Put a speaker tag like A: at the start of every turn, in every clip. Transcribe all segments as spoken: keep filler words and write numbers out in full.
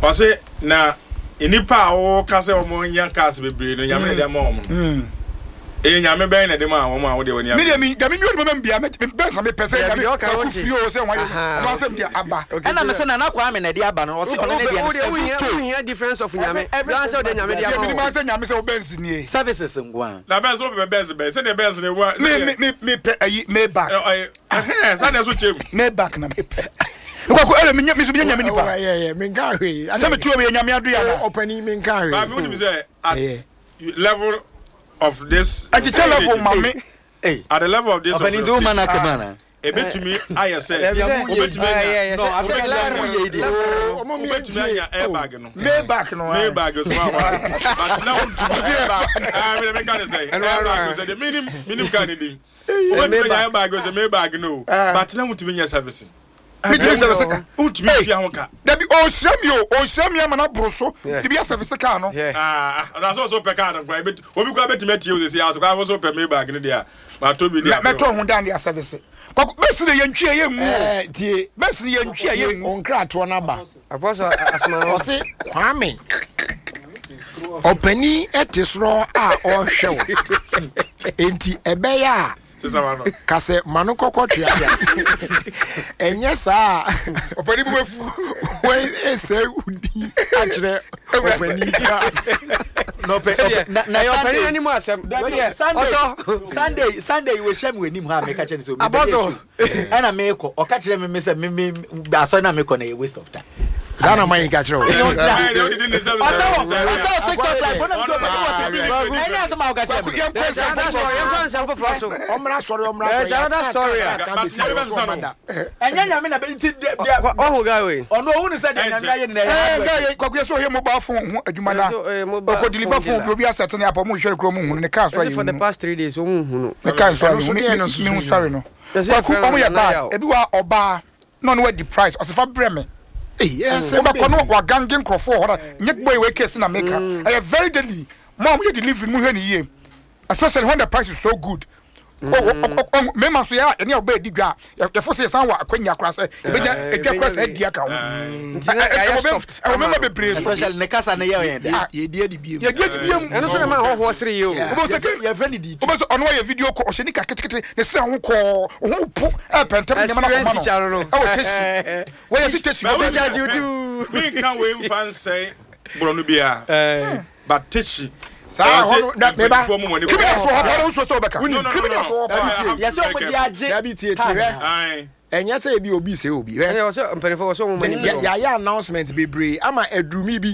A: ɔse na enipa o ka se omo nya cars bebre no nyame de ma omo mm e nyame bɛn na de ma omo a wo de woni
B: me de me nyame mi woni me bia me bɛn sa me pese nyame ko firi o se won yo no se me aba
C: ɛna me se na na kwa me na de aba no ɔse ɔno ne de
D: wo hia difference of nyame dan se o de nyame de aba
B: me ma se nyame se o bɛn nie
C: services ngwa
A: na bɛn so be bɛn se bɛn se ne bɛn se ne wa
B: me me me pe ayi me back
A: eh sa na so chem
B: me back na me pe ko ele me me so be nyame nipa
E: yeah yeah me nka hwe
B: se me tuo be nyame ado ya na
E: opani me nka hwe
A: ba me woni say at level of this
B: at the level mama
A: hey at the level of this
C: opani do man akamana
A: ebetumi aye say obetumi
D: no
A: I say level
E: omo me
A: obetumi anya airbag no
B: me back no
A: me bag so wa but now ah me me can say airbag so the minimum minimum can dey obetumi anya airbag so me bag no but now mutumi nya service
B: me dey service ka
A: mutumi fia ho ka
B: da bi o hyam yo o hyam ya mana broso di bi service ka no
A: ah na so so pe ka no kwa obi kwa betumi atie o se ya so kwa so pe me bag no dia ma to bi dia
B: me to ho dan dia service ko besi de yentwie ye nwu
E: eh tie
B: besi de yentwie ye nwu
E: onkra to na ba
D: apostle asma
E: o se kwame opani etisro a o hwe wo enti ebeya kase manu kokotwe ya enye saa
B: opani bu befu
E: we ese udi akire opani ka
C: no pe
D: na yo opani ani mo asem
C: Sunday Sunday Sunday we shame we nim ha me ka kire so me
D: abozo
C: ana me ko o ka kire me me se me me aso na me ko na waste of time
E: Zana mai ka kire o
C: aso aso TikTok live na so me what any as ma o ka kire
D: yan kwansa for flash
E: omra sorry omra
D: sorry there's another story
C: enya nyame na be nti
D: oh guy we
C: ono hu ni se de nyame aye na
B: eh guy kwaku so he mobile phone ho adwuma na ko deliver phone obi asset na apo mo hwere kro mo hu ne car so ayi
D: for the past three days wo hu no
B: ne car so ayi me no sorry no kwaku omo ye bad ebi wa oba no no we the price osifa breme
E: eh yes
B: oba kono wa gangin crofo ho nyek boy we case na make I very deadly mom you deliver mu hwe ni ye especially when the price is so good oh me man so ya ene oba edigwa ya fo se san wa akwanya kra se ebeja edwa kra se dia ka ho
D: soft
B: I remember be brace
C: especially ne kasa na ye
E: ye die di biem
B: ye die di biem
D: eno so na ma ho ho sere ye o
B: obo se
C: ye friend di
B: obo so ono ye video ko o se ni ka ketekete ne se ho ko ho pu e pentem ne ma na ko ma no e wo tesi wo ye si tesi
D: wo charge you do
A: we can we fan say bro no bia but tesi
E: sa hono da me ba
B: kimi so ho ba so so beka kimi so ho ba
C: yes o mo di age
E: da bi tie tie
A: ai
E: enya say bi obi say obi
D: ene o so mpenefo so mo mani
E: ya ya announcement be bre ama edrumi bi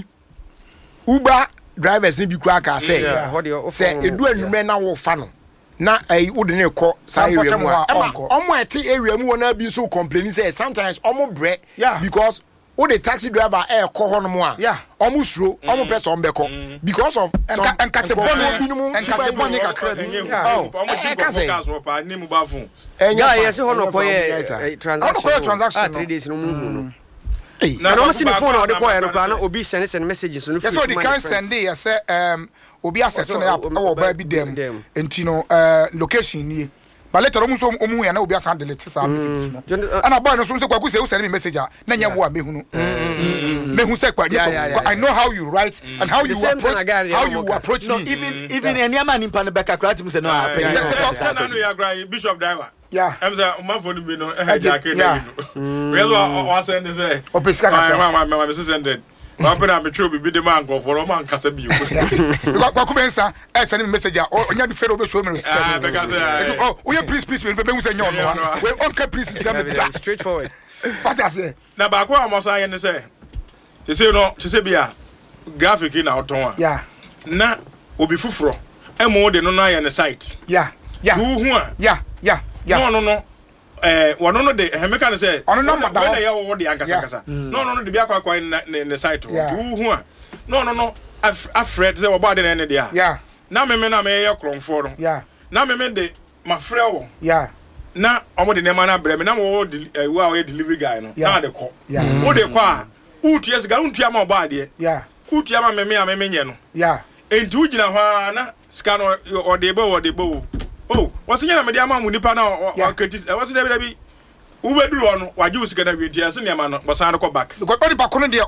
E: Uber drivers ni bi kura ka say say edu anumre na wo fa no na ai wo de ne ko sa area mu a omo eti area mu wona bi so complain say sometimes omo bre because o the taxi driver e ko hono mu a omo suro omo person ombe ko because of
B: enkate bonu
E: binumu
B: enkate bonu kakra
A: oh omo jinko focus wo pa ni mu ba fun
D: enya yes hono ko ye transaction
B: transaction
D: three days no mu no na no see me phone o de ko ye no kwa na obi send send messages no
B: free so the can send dey say um obi asset na o ba bi dem enti no uh location ni but later omu so omu ya na obi asan delete sa message no ana boy no so so kwaku say o send me message na nya wo a mehunu mehu say kwa I know how you write and how you approach how you approach me
C: even even any man in pan back akra tim say no happen
A: na no ya gra bishop driver
B: yeah
A: em say man for be no e jacket na no we wa send say
B: o pesika ka
A: ma ma ma me send ma pena me tro bi de man go for man kasa bi
B: kwa ku bensa e send me message onya di fero be show me respect
A: ah because
B: oh we please please me be say nyon no we on ka please jam
D: straight forward
B: what I say
A: na ba ko amoso aye ne say se say no se say bia graphic na oton a
B: yeah
A: na obi fufuro e mo de no na aye ne site
B: yeah yeah
A: hu hu a
B: yeah yeah yeah
A: no no no eh wono no de hemeka ne say
B: ono number da
A: when na ye wo de ankasa kasa no no no de bia kwa kwa ne ne site hu hu a no no no afred say wo ba de ne de a
B: yeah
A: na me me na me ye kromfo no
B: yeah
A: na me me de ma frɛ wo
B: yeah
A: na omo de ne ma na brɛ me na wo wo a wo delivery guy no na de kɔ wo de kɔ a utu yes ga untu ama ba de
B: yeah
A: utu ama me me a me me nye no
B: yeah
A: enti ugina hwa na scan o de bo o de bo oh what's nya na me de ama mu nipa na o critic what's there be Ubedu on waju sika na wi dia se ne ma no bosan ko back
B: because odi ba ko no de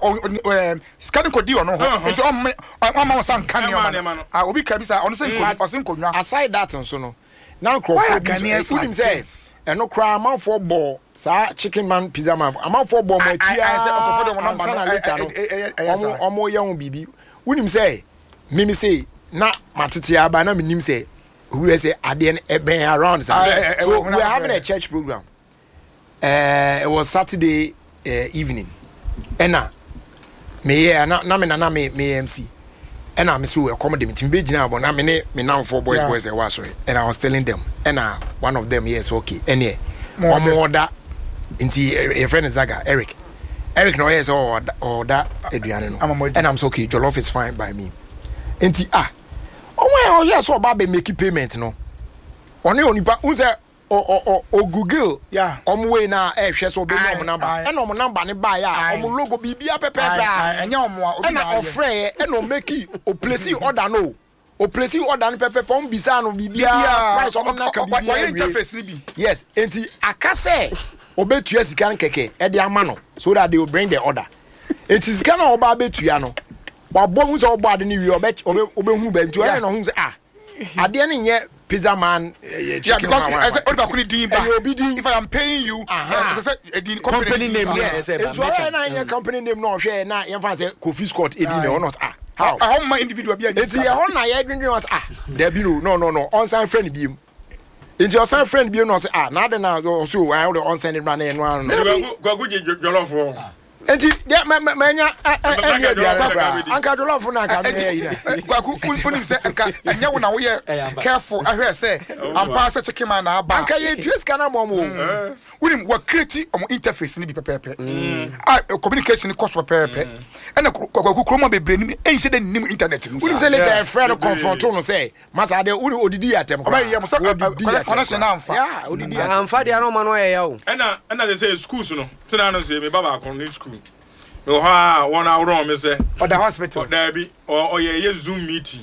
B: sika ko di ono ho enti o o ma san kan ne ah obi ka bi sa ono se nko osin konwa
E: aside that nso no now crofo unim say eno kra man for ball sa chicken man pizza man man for ball ma tia okofo de number na later no omo omo ye ho bibi unim say mimi say na matete aba na minim say we say ade e ben around so we are having a church program. Uh, it was Saturday uh, evening. And now, me yeah, na na me na na me me M C. And now me so accommodate me be gina but na me ne me now four boys yeah. boys e was sorry. And I was telling them. And now one of them yes okay. And yeah, one more that into a friend is Zaga Eric. Eric no yes or or that Adriano. And I'm so okay. Jollof is fine by me. Enti ah. Oh well yes so ba be make payment no. Oni oni pa unse o o o Google
B: yeah
E: omwe na eh hwe so be no number e no number ne ba ya om logo bibia pepepe
B: enya omo
E: obi na ofre e no make o place order no o place order ne pepepe om bisa no bibia price om na ka bibia
B: interface ni bi
E: yes enti akase obetua sika nkeke e de ama no so that they will bring the order enti sika na oba betua no wabo hu so obo ade ni wi obe obe hu ba ntu e no hu se ah ade ne nye pizza man
B: yeah because I said Oliver Kuni din ba if I am paying you I said a company name
E: yes it's why na your company name no hwe na yen fa say Kofi Scott edi na onos ah how
B: how my individual be
E: enti e ho na ye dwindwen was ah there be no no no no on sign friend bi enti your sign friend bi no say ah na de na so I on sign it man no no
A: go go jollof
E: enti manya any aduara anka jollof na ka me yi na
B: kwaku unim se anka anya wo na wo ye careful ahwe se ampa se chicken man na aba
E: anka ye dress kana mo mo
B: unim wa create omo interface ni bi pepepe ah communication cost pepepe ena kwaku kromo bebre ni ense de nim internet no
E: unim se later friend confront no say masa de uri odidi atem
B: ko ba ye mo so connection na amfa
E: ya odidi
D: amfa de no ma no ye ya o
A: ena ena de say schools no tena no say me baba akon ni school no ha one hour me say
B: or the hospital
A: there be or ye ye Zoom meeting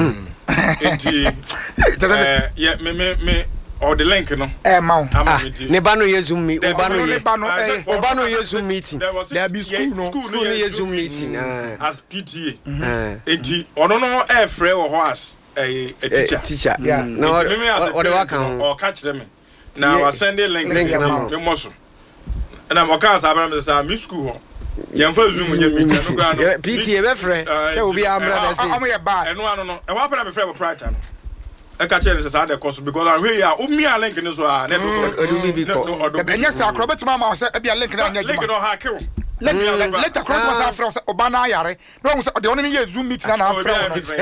A: enti eh ye me me me or the link no
B: eh ma
D: ne ba no ye Zoom meeting o ba no ye o ba no ye Zoom meeting
E: there be school no
D: school no ye Zoom meeting
A: as P T A enti ono no e frɛ wo ho as a teacher
D: teacher no or the work
A: or catch them now I send a link me moso and I'm okay as Abraham say me school ho yemfa Zoom nye meeting no gra no
D: P T A be frɛ say obi amra na say
B: am ye bad
A: eno ano no e wa pena me frɛ bo pride no e ka chere say the course because I we ya o mi a link no so a na
D: do do bi ko
B: enya say akrobat ma ma say e bia link na nya
A: link no ha ke
B: let across was afro say obana yare no say the only ye Zoom meeting na afro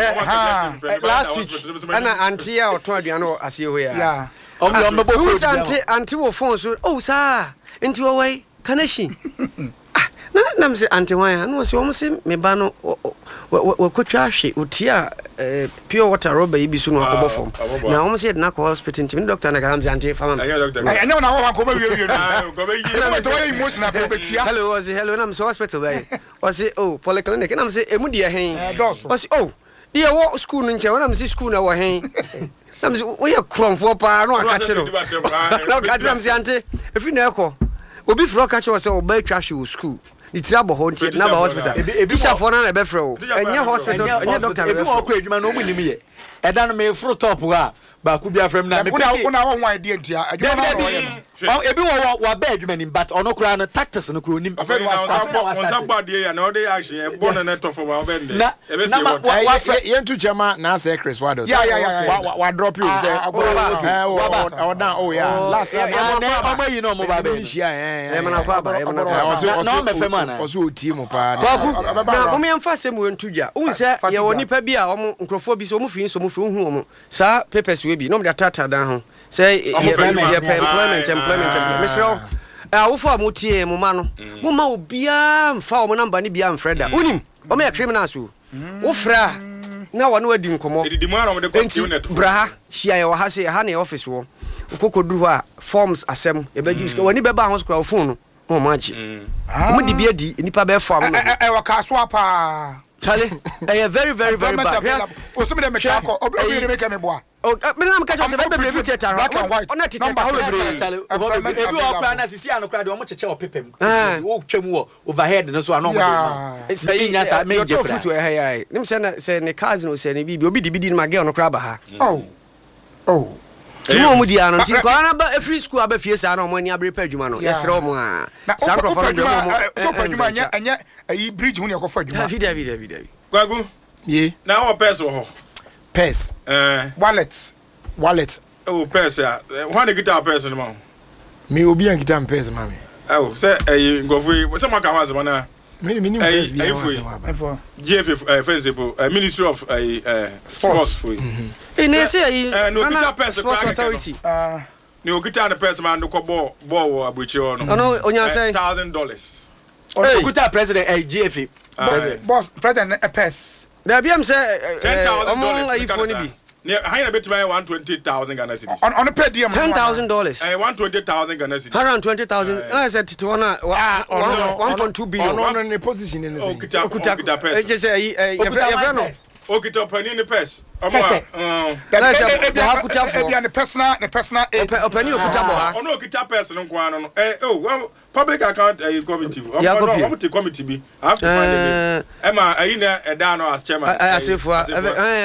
D: last week ana auntie a oto aduano ase ho ya
B: yeah
D: om yo mbebo ko auntie auntie wo phone so oh sir enti wo wai connection na na me say auntie wan no say om say me ba no we kotwa hwe otia pure water rubber ibi so no akobɔ fam na om say na ko hospital ntimi doctor na ka am say auntie fama
B: anya na wo ko ba wie wie no go be yi na so we emotional ko be tia
D: hello was hello na me say hospital bai was say oh polyclinic na me say emu dia hen was oh dia wo school no nche na me say school na wo hen na me say we kromfo pa no akate no na akate na me say auntie efi na ekɔ obi fro ka che wo say oba atwa hwe school ni tira bo ho ntie na ba hospital teacher for na na be frɛ o enye hospital enye doctor be
C: frɛ o ko adwuma no mu nim ye ɛda no me fro top ha ba ku bia frɛm na me
B: una una wo wan idea ntia adwuma no wo
C: no ebi wo wa ba adwuma nim but ono kura no tactics no kura nim
A: afɛ wa start wa start bad ye na o dey action e bo na net of wa bend e be say
E: what ye ntu chema na say Chris Wado
B: yeah yeah yeah
E: wa drop you say eh o down oh yeah last year
C: na mama yi no mo ba be
D: e mana kwa ba e mana kwa
C: na me fema na
E: o so oti mu pa
D: na o me amfa se mu ntu dwa o nse ye woni pa bi a o mo nkrofo bi so mo fi so mo fi hu o mo sa papers we bi no me tata dan ho say employment employment Mister eh wo fo mo tie mo ma no mo ma obia mfa o mo number ni bia mfreda unim o me criminals wo wo fra na wo no adi nkomo
A: edidi mo ara mo de continue
D: braha hia ye wo ha say ha na office wo kokodu ho a forms asem e ba juice woni be ba ho skra phone no mo ma ji mo di bia di nipa be fo am no
B: e wo ka so apa
D: Charlie, eh very very very bad.
B: O so me dem ka ko obi obi make me boa
D: Oh, me na mka just be be be theater.
B: Black and white.
D: Ona theater.
C: Ebi o kra na sisi anu kra de o mo cheche o pepem. O twam wo overhead no so ano mo de. Say nya sa me je kra.
D: Foot we hey hey. Nim say na say ne cars no say ne bi obi di bi di ma girl no kra ba ha.
B: Oh. Oh.
D: Tumo mu di ano nti ko na ba free school aba fie sa na o mo ani abre pa adwuma no. Yesre o mo a. Sa kro for do mo.
B: Ko pa adwuma anya anya ayi bridge hu ne ko fa adwuma.
D: Video video video.
A: Kwagu.
E: Ye.
A: Na o pesa ho.
E: Purse.
A: Eh.
B: Wallet.
E: Wallet.
A: Oh, pesa. Why the guitar pesa no ma?
E: Me obi an guitar purse mami.
A: Oh, say eh ngofui, say maka wa zama na.
E: Me me nim purse bi
B: for
A: G F F uh, principal uh, Ministry of uh, uh, Sports for.
D: Eh na say
A: eh no guitar pesa
D: Sports Authority.
A: Ah. Ni o guitar na pesa man no ko ball ball abuchi ho no.
D: Ono onya say
A: one thousand dollars.
C: O guitar president eh G F F.
B: Boss president a purse.
D: There be am say
A: ten thousand dollars.
D: Omo ifo ni bi.
A: Ne hanya bet my one hundred twenty thousand Ghana cedis.
B: On on a per diem
D: ten thousand dollars.
A: Eh one hundred twenty thousand Ghana cedis.
D: one hundred twenty thousand. And I said to one one point two billion.
E: No no no position in
A: Oh,
E: the
A: kita kita pesa.
D: Eh just say eh you no.
A: O kita pani ni pesa. Omo ah.
D: Na say the hakuta for.
B: The personal the personal
D: Opani okuta bo ha.
A: Ono kita pesa no kwa no. Eh oh public account uh, committee.
D: Yeah,
A: no, committee committee be. I have to find it. Emma, I in a down as chairman.
D: I say for I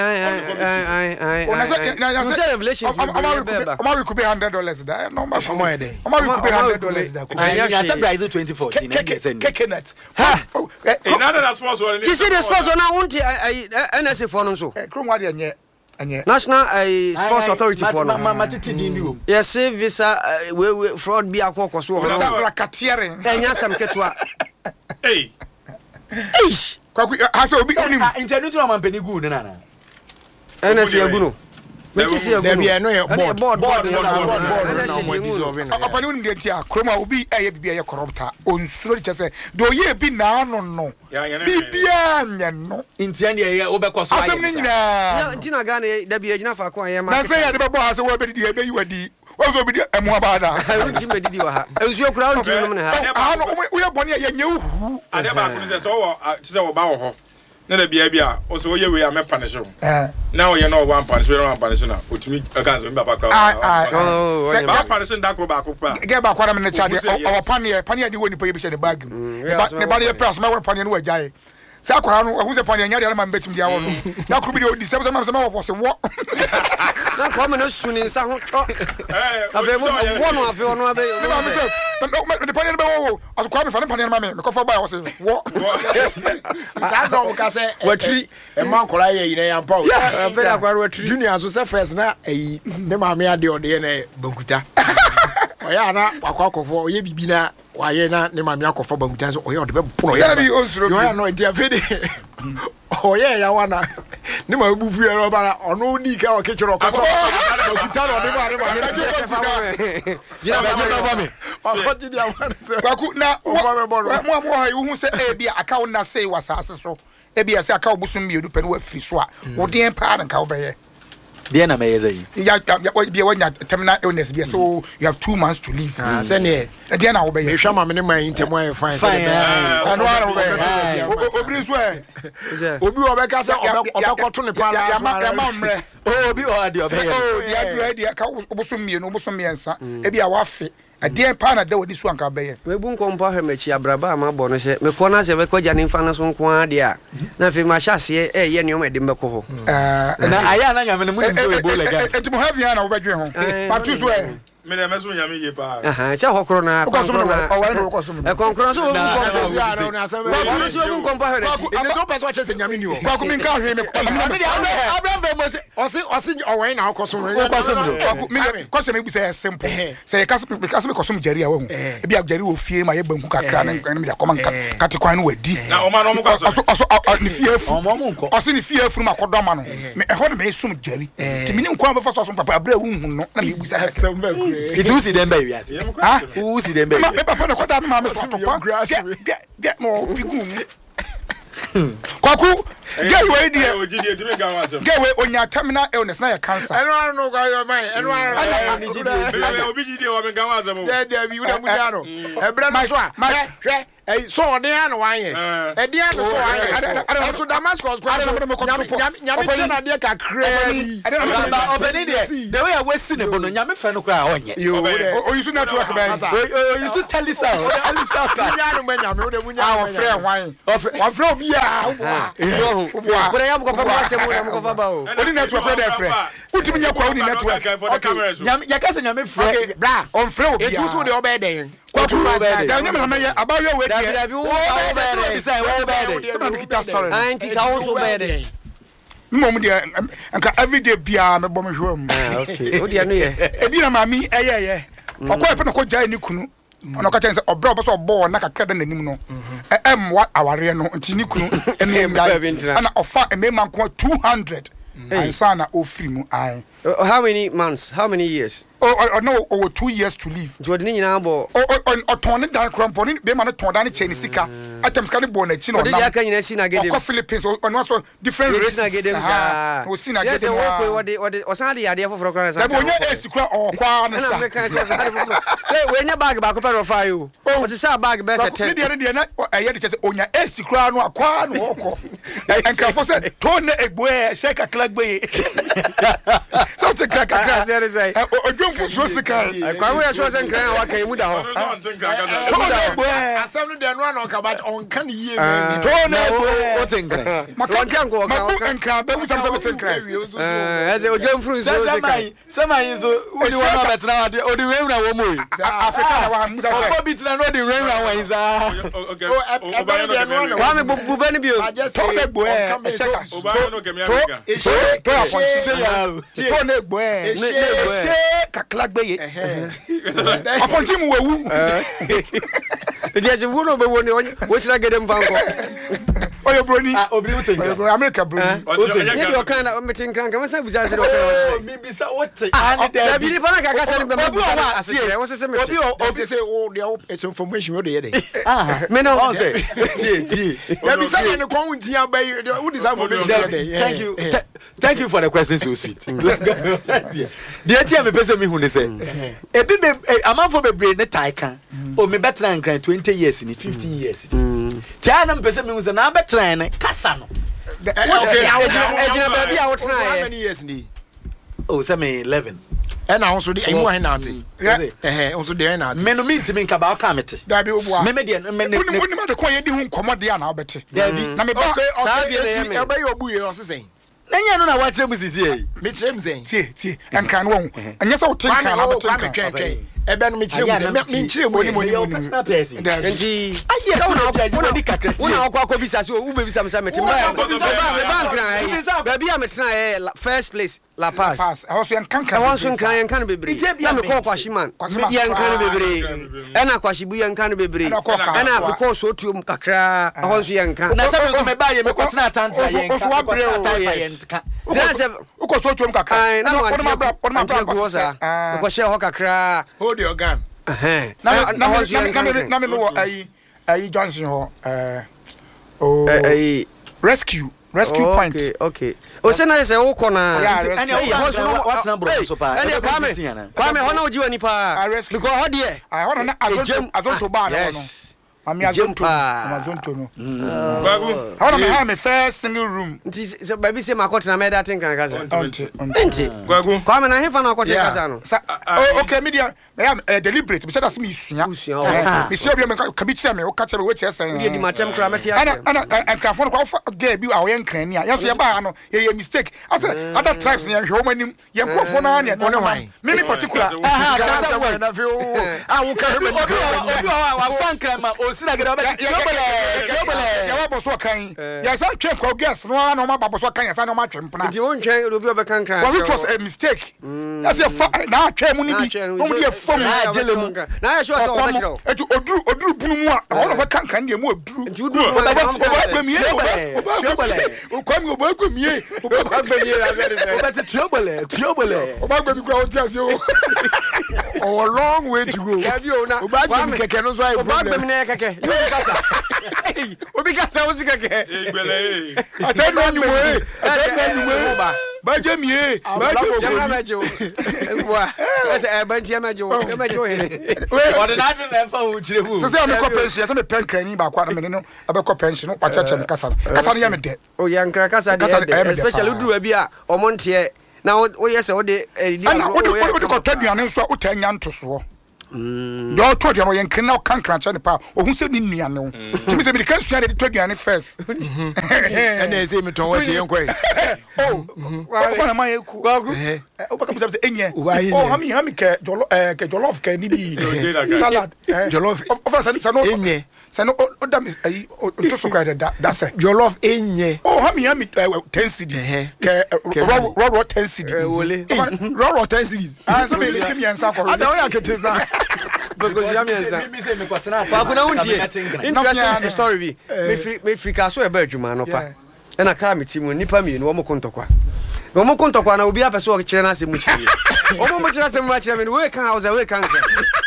D: I I I. I say revelations.
B: Omar could be one hundred dollars there. No matter Omar dey. Omar could be one hundred dollars there.
C: I surprise twenty fourteen.
B: Kekenet.
A: Ha. Another sponsor.
D: You see the sponsor now want N S A for no so.
B: Krum wa dey nye.
D: National uh, Sports Authority for no.
C: Mm.
D: Yes, visa uh, we, we fraud be akoko so.
B: Visa katiere.
D: Enya sam ketwa.
A: Hey.
D: Eish.
B: Kwaku ha so obi onim.
C: Internet no man peni good na na.
D: N S A aguno. Meti see aguno.
E: There be no board.
D: Board board
E: N S A dissolving.
B: Opani onim dey tia kroma obi eye bibia ye corrupta. Onsuro di chese do ye bi na no no. Bibia nya no.
C: Intian ye obekọ so aye.
B: Asem ni nyina.
D: Ya ntina ga na da bi agina fa ko aye ma.
B: Na say ya de bebo ha se wo be di e be yi wadi. Wo so bi di emu abada.
D: Unti me didi wa ha. Ensuo kura unti no me ha.
B: Ah no wo ye boni ye nyewu.
A: Ade ba ko se so wo se wo ba wo ho. Na da bia bia o so ye we ya me punish ho. Eh. Na o ye no one punish we no one punish na. Otumi aka so me ba kra.
B: Ah
D: oh.
A: Ba punish nda kro ba ko pa.
B: Ge ba kwara me ne chade o panie panie di woni pa ye bi se de bag. Ne ba ye press ma wo panie no wa jaye. Say akwara no hu se panie nya de ma betum dia wo no. Ya kro bi de o disturb se ma se ma wo se wo.
D: Na ko me no suni nsa ho to. Eh. Ave mo wo no ave ono abe.
B: Ne ba me se me panie no be wo. Aso kwa me fa ne panie no ma me. Me ko fa ba wo se wo.
E: Sa do ka se
D: watri
E: e man kola ye yin yan pa o.
D: Ave akwara watri.
E: Junior so se first na eyi ne ma me ade o de na bankuta. Oya na akwakwofo oye bibi na waye na ne ma me akofo bankuta so oye o de be pono ya. Yo no dia fede. Oye ya wana ne ma bufu ya ro bara ono di ka o kechoro ko. Bankuta no de ma de ma.
D: Jina ba me.
E: O di dia wana se.
B: Kwaku na mo mo ha hu se e bia aka na sei wasase so. E bia se aka obusum mi edu pe no afiri so a. Wo den pa na ka wo be ye.
C: Dey na me yeze yi.
B: Ya ya bia wanya terminal illness bia so you have two months to live.
E: Ah se ne.
B: E dey na wo be ye.
E: Ehwa ma me ne man intemo e fine se
B: be. Ano ara wo be ye. Obiri so e.
E: Obi wo be ka se obekoto ne pa la.
B: Ya ma ya ma mre.
C: Oh obi o ade obe ye.
B: Oh dia dura dia ka obusum mi no obusum mi ensa. E bia wa fe. Ade pa na da wodi so anka be ye.
D: We bu nkompa hwemechi abraba ma bo no hye. Me ko na se be ko jane mfa na so nko ade a. Na fe ma hyase e ye ne o mede mbeko ho.
B: Eh
C: na aya na nyame ne mu nso e bo lega.
B: Enti mo have ya na wo bedwe ho. Pa tu so e.
A: Me na me so nyame ye pa.
D: Aha, cha hokoro na
B: konkro na. O wa no ko so mo.
D: E konkro so bu nkompa
E: se ara na asem.
D: Ko so bu nkompa hwerechi.
E: Ese so person che se nyame ni o.
B: Kwa ku min ka hwe me.
C: Me dia Abraham be mo se.
E: Osi osi owen na ko so mo.
B: Ko so mo. Kwa ku min ko se me bi se simple. Se ka ka se me ko so mo jari a wo hu. E bi a jari wo fie ma ye banku kakra na me dia koma ka te kwan no wadi.
A: Na o ma no mo ko so.
B: Oso ni fie afu. Oso ni fie afu ma ko do ma no. Me e ho de me sum jari. Ti mi ni nkwan be fa so papa abra wu hu no na me bi sa
E: asem ba kure.
C: It who see them baby as.
B: Ah,
C: who see them baby.
B: Me papa no ko da me ma me so papa. Get get no pigu. Kwaku get we dia. Get we onya terminal illness na ya cancer.
E: Eno anu no kwa yo man. Eno anu no.
A: Obi jide wa me ga wa azam.
E: Yeah, there we would have no. E bra no so a. Hwe eh so ode an wan ye e de an so wan ye so Damascus kwa nyame chena de kakra bi
C: obeni de the way I was seen ebo no nyame fe no kra onye
B: o use network ba
C: o use telisa telisa ka
E: nya no nyame o de munya
B: ah o frɛ wan o frɛ obi a
D: o bra ya mko pa ma se mu na mko fa ba o
B: odi network de frɛ utimi nya kwa odi network
C: nyame ya ka se nyame frɛ
E: bra
B: on frɛ obi a
E: etu so de obe den
B: kwa tu da nyame na meye abawe we de
D: da bi wo ba de
C: say wo ba de
B: so na kita story
D: anti ka wo so ba de
B: mom de nka everyday bia me bɔ me hwam
D: ah okay o de anu ye
B: e bi na mami eye ye okɔ epe na ko jai ni kunu ono ka tense obra obo so bɔ na kakra da nanim no em wa aware no nti ni kunu em ana ofa emema nko two hundred ansana ofiri mu ai
D: how many months how many years
B: oh oh no over two years to live
D: Jordan ni nyina bo
B: oh oh ton ni dan krampo ni be ma no ton dan che ni sika atem sika ni bo na chi no
D: na odi aka nyina si na gede
B: ko Philippines ono so different races
D: na gede sa
B: o si na gede
D: mo ko odi odi osan de yade foforo kra sa
B: da bo nya esi kra o kwa na sa
D: na me kan so sa de foforo hey we nya bag ba ko pe no fa yo o si sa bag be se ten
B: ni de de na eye de se onya esi kra no akwa no okọ enkrafo se ton na egbo e sheka klagbe so te kra kra
D: there say
B: odwonfo so sika
D: kwa we so se nkran wa kan mu da ho
E: asem no de no na ka but on kan yie
B: to na
C: o te nkran
D: makon ko
B: ma bu nkran be wutam se te nkran
D: eh eze odwonfo so sika
C: sema so odi wona betra ade odi wewura wo moyi
B: Africa na wa musa
C: o bi tira no di wewura wo iza
E: okay
D: wa me bu ba ni bi o
B: to na gbo e
A: o ba no ke mi America
B: to to aponchi se ya to na gbo e se kaklagbe ye aponchi mu wewu
D: Dia se wuno be woni wo chira gede mfanko
B: oyo broni
C: ah obri utenga
B: oyo America broni
D: ni do kan na metin kan kan sa bisa se do kan
C: mi bisa wote
D: ani da bi ni fana ka ka se ni be ma bisa asire wo se se me
E: obi obi say o de it's information we dey dey
D: ah me no
C: on say tie tie
E: ya bi say ni kon unti abai who deserve information dey
C: thank you thank you for the question so sweet dia tie me pese mi hu ne say ebi be amanfo bebre ne tai kan o me betra nkran twenty years ni fifteen years tia na me pese mi hu say na betra ne kasa no
D: ejina ba bi a wo tena
E: how many years ni
C: oh say me eleven
E: and now so the imu ahe na ate eh eh so the na ate
C: me no me ntimi nka ba ka mete
B: da bi obo a
C: me me de me ne
B: woni ma de ko ye di hu nkomode a na obete
C: da bi
B: na me ba
E: okay okay e ba yo bu ye o sesen
C: na nya no na wa kire mu sisi e
E: me kire mu sen
B: tie tie enkan wo anya sa wo tin kan na betin kan
E: ebe no me kire mu sen me kire mu ni mo ni mo
D: nti
C: aye ka wona wona di kakra
D: wona akwa ko bisa so u be bisa me sa meti ba me bank na ai ba bia me tena eh first place La Paz
B: pass I was yan kan kan
D: I was yan kan yan kan bebre na me ko kwashi man yan kan bebre ena kwashi bu yan kan bebre ena because so tuom kakra I was yan kan
C: na se so me ba ye me ko tena tanta yan kan
B: so abre o
D: na se
B: o ko so tuom kakra
D: ai na ma ma ma ko sa ko share ho kakra
E: hold your gun
D: eh
B: na na na me no ai ai Johnson ho eh oh
D: ai
B: rescue rescue
D: okay,
B: point
D: okay okay o se na se wo kona
B: ani
C: ho so what na bro so pa
D: ani kwame kwame ho na oji wani pa because ho de
B: ai ho na azonto azonto ba na no mami azonto azonto no how na me ha me first single room
D: nti se baby se makotena me da tin kan kasa
B: nti
D: nti
A: Gwagu
D: kwame na hefa na akote kasa no
B: oh okay media me am deliberate be say that me sua me see obi me ka bi kire me o ka kire we che sen
D: di matem kra meti
B: ana ana enkrafo no kwa ga bi awo nkran ni a yeso ye ba no ye mistake as other tribes ye hwe o manim ye nkofo na na no wan me me particular
E: ah na fi o ah wo ka me
C: obi wa fan kran ma o sina gede obeti trobele trobele
B: ya wa boso kan ya sa twen kwa guess no na ma ba boso kan ya sa na ma twempna
D: nti won twen obi obekan kran
B: it was a mistake as ya na twen mu ni bi no mu ye fom
D: na jele mu na ya sure so o be kiro
B: etu oduru oduru bunu mu a ho no kan kan de mu oduru
D: nti oduru
B: o ba gba mi e o ba trobele o kwa mi o ba gba mi e o ba gba mi e la very
C: o beti trobele trobele
B: o ba gba mi kwa o ti ase o
E: oh long way to go
D: ya bi o na
E: o ba gba mi keke no so ai
D: o ba
E: problem
D: gba mi na keke obi kasa obi kasa o si keke
A: egbele eh
B: atenu ni mo e atenu ni mo Baje mi e.
D: Baje mejo. Wa. Ese e bantia mejo. E mejo he.
C: Ode na adwen na fa wo kire fu.
B: Se se me ko pension, se me pen krani ba kwa na me no abekọ pension no kwa cheche me kasa. Kasa no ya me de.
D: O ya nkra kasa de. Especially uduru bi a omonte na o yese o de edi.
B: Ana o de o de ko twaduane nso o ta nya ntoso. Mm. Do twaduane no ye nkra o kan krancha ne pa o hu se ni nuane o. Timi se bi kan sua de twaduane first.
E: Ena ese mi ton wache yen kwai.
B: Oh. Wa fa na ma ye ku. Wa ku. O ba ka se enye. Oh, hami hami ke jollof eh ke jollof ke ni bi salad.
E: Jollof.
B: O fa sa no
E: enye.
B: Sa no o da mi ayi o to so kwai da da se.
E: Jollof enye.
B: Oh, hami hami ten cedi. Ke raw raw ten cedi.
E: Raw raw ten cedi.
B: Ah, so me me mi ansa ko.
E: Ada o ya keteza.
D: Gogo jam yansa. Pa kuna untie. Interesting story bi. Me free me free ka so e ba adwuma no pa. E na ka me timu nipa mi no wo mo kontokwa. No mo kontokwa na obi apese o kire na se mu kire. O mo mo kire se mu kire me no we kan house we kan kan.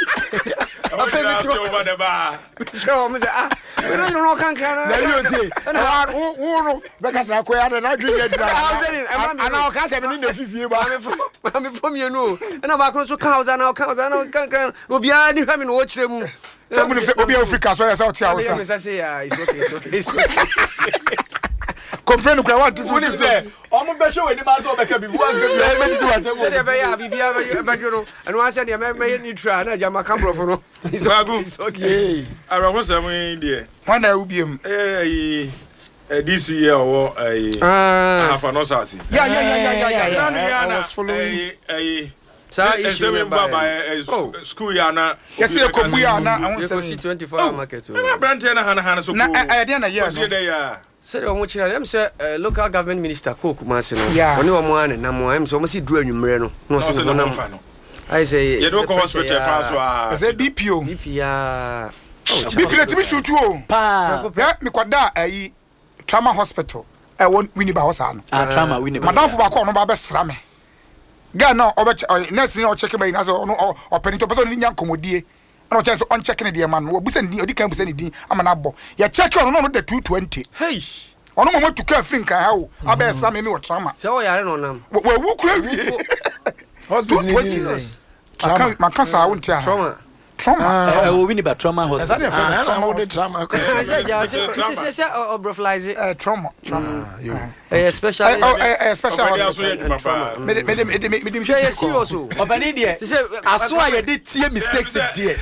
D: Afa me tiwo over the bar. Show me say ah. We no no kan kan.
E: Na you tie. Na wo wo no be ka sa ko ya na dream ya dra. Ana o ka se me ni na fifie ba.
D: Ma me fo me no. E na ba ko so kan house na kan house na kan kan. Obi a ni fa me no wo kire mu.
B: So mo obi Africa so ya sa o ti house.
D: Me say yeah, it's okay, it's okay. It's okay.
B: Complain kura what to do
C: say omo be show any ma so be ka bi bu an ga bi do ase
D: say dey be ya bibia be juro and one say dey me neutral na jama camera for no
A: it's okay ara ko say me dey
B: wan na ubiem
A: eh eh this year o eh afa no sati
B: yeah yeah yeah yeah yeah
A: yeah I was following eh
D: sa issue me
A: baba school ya na
B: yes e ko bu ya na
D: I want say twenty-four hour market
A: na brand na hana hana so ko
B: na eh dey na yeah
D: say o mo chira dem say local government minister ko Kumasi no oni o mo ane na mo am say o mo si duru anwumre no no se no nam I say
A: you don't go hospital pass wa
B: say B P O
D: B P ya
B: B P let me shoot you pa me kwada ayi trauma hospital e won Winneba hosa no
C: ah trauma Winneba
B: madam fo ba ko no ba be sra me ga no obe nurse ni o check me na so no o penito person ni nya komodie no chance on check ne de man no obusa ni odi kan busa ni din ama na bo ya check on no the two twenty
D: hey
B: ono mo matu ka free kan ha wo aba sra me me wo trauma
D: say o yare no nam
B: wa wu kura wi hospital twenty trauma makasa wo ntia
D: trauma
B: trauma
C: eh wo Winneba trauma hospital
E: ah na wo de trauma
D: say ja say say obroflize
B: eh trauma trauma
D: eh special
B: eh special
A: me
B: me me me me me
D: say serious o
C: obani de say aso aye de tie mistakes there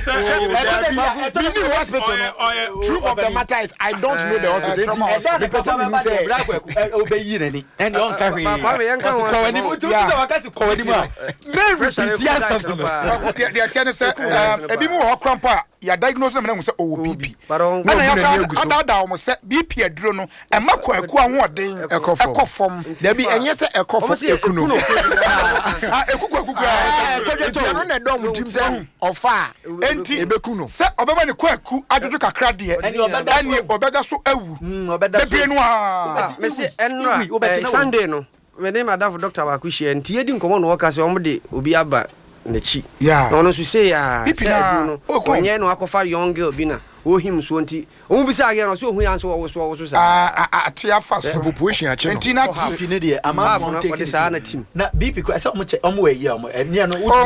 E: me hospital no truth of the matter is I don't know the hospital
C: the person who say obeyi nani and on carry
D: papa me yan kan wa
C: kowani mo tu say wakati kowani mo me repeat ya something
B: they are telling say ebi mu ho krampa ya diagnose na me say o B P na ya say ada da o say B P aduro no e makwaku ahoden ekofom
E: there be enye say ekofom ekuno
B: ah ekuku ekuku
E: ah no na dom tim say ofa
B: enti
E: ebekuno
B: say obeba ne kwaku adodo kakra de ani obeda so awu obeda be no ah
D: me say enra Sunday no me dey madam doctor wa ku hie enti edi nkomo no woka say omo de obi aba na chi na ono so say ah no onye no akofa young girl bi na o him so nti o bi say again no so hu yan so wo so wo so sa
B: ah atia fa so
E: population a che no
B: enti na ti
C: ne de ama
D: for take this na team
C: na B P ko say omo che omo we yi omo enia no
B: o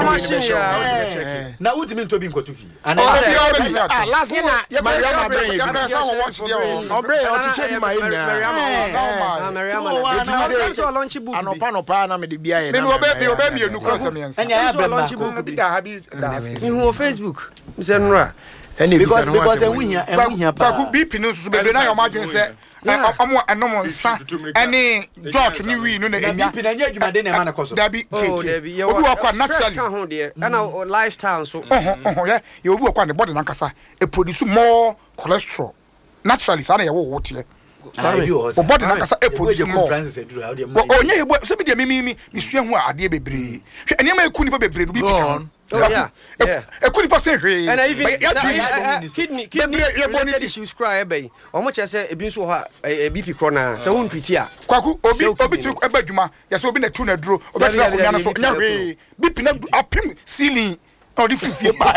B: machine
C: na ultimate to bi nkoto fi
E: ah last year na Mariama Brain
B: ya say we watch there
E: on Brain o teacher bi my na
D: Mariama Mariama it so launch book
E: anopa anopa na me de bia ye
B: na me obe bi obe mi enu cross me yansa
D: enya ya launch book bi da ha bi da ihu Facebook me say nra
C: because because enwunya enwunya pa
B: ku B P no so be na yo madwen se omo enom nsa ene George ni wi no na enya
C: B P na nya adwuma de na ma na koso
B: da bi tete obi wakwa naturally
D: kan ho de na lifestyle so
B: oh oh yeah you obi wakwa ne body na kasa e produce more cholesterol naturally sana ye wo wo tie o body na kasa e produce more onye ebo so bi de mi mi mi sua hu ade bebre hwe ene ma eku ni bebre no B P kan
D: oh yeah yeah
B: ekuni pa say hwe
D: and even kidney kidney related issues cry be omo che say ebi nso ho B P corona say won twiti a
B: kwaku obi obi tiri eba dwuma ya say obi na tu na duro obi tiri akunya na so nya hwe B P na apim ceiling no di fifie ba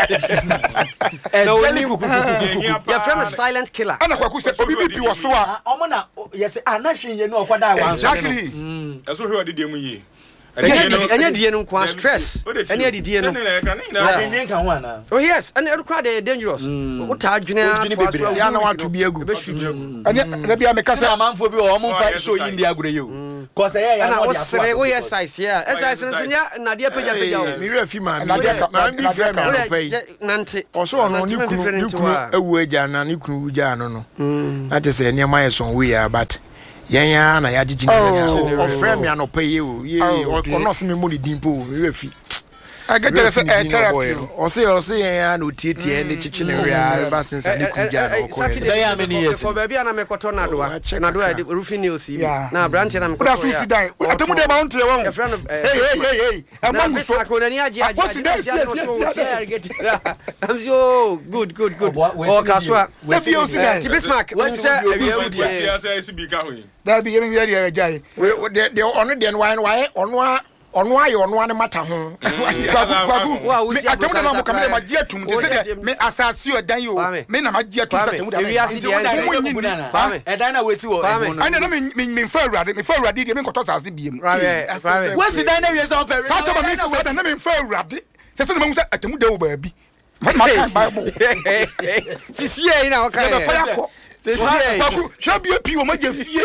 D: no your friend is silent killer
B: ana kwaku say obi B P wo so a
C: omo na yes ah na hwe ye no okoda wa
B: exactly
A: eso hwe odide mu yi
D: anya die no kwa stress anya die no oh yes and it crowd dey dangerous uta adwene atwa
F: ya na watu bi agu
B: anya na bia me kasa
C: amanfo bi o mo fa show yi ndi agure yo cause eh ya
D: na wosere o yes size ya size no nya na de pagya pagya o
F: mi refi ma mi ma bi frɛ me no pay
D: nante
F: oso ono ni kunu ni kunu ewu agya na ni kunu ugya no no ate se ne ma yeson we ya but yan ya na ya jiji na o frame ya no pay you ye o no se me mo ni dimpo mi refi
B: I get there therapy
F: o se o se yan ya no tietie ne chichi ne ria ever since ani kuja na ko
D: Saturday ya many years for baby na me koto na do na do roofing nails na branch na me koto
B: na so si dan atemu de ba unte wa hey hey hey hey
D: among so ko na ni aji aji I'm so good good good o kaswa
B: na fi o si dan
D: ti Bismarck we say we
A: say bi ka ho
B: da bi yemi yeri ya jai
F: de de ono de no why ono a ono ayo ono ane mata ho
B: kwaku wa usi atemu de ma kamele ma dia tum de se me asasi o dan yo me na ma dia tum sa temu de
D: we asi de
C: e dan na we si wo
B: ane no me me fa awurade me fa awurade de me nkoto asase biem
C: we si dan na we sa on pe
B: sa to ma me si wa dan na me fa awurade se se no ma sa atemu de wo ba bi ma kan bible
D: sisi e na o kan
B: e fa yakọ sisi e kwaku hwa bia pi wo ma je fie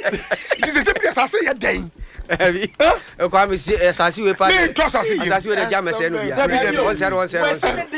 B: ti se se bi asase ye dan
D: Heavy. E kwa me si asasi we pa.
B: Me to asasi ye.
D: Asasi we de jam se no bia. One zero one zero.